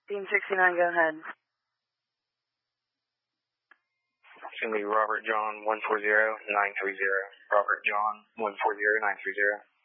Team 69, go ahead. It's going to be Robert John 140-930. Robert John 140-930.